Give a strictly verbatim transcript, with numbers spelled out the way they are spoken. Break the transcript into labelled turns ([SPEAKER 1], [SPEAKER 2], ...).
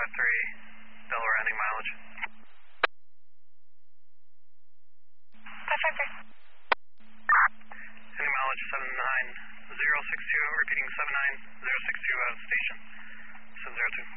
[SPEAKER 1] five three, Delaware ending mileage.
[SPEAKER 2] five five three.
[SPEAKER 1] Ending mileage seven nine zero six two, repeating seven nine zero six two out of station, seven zero two.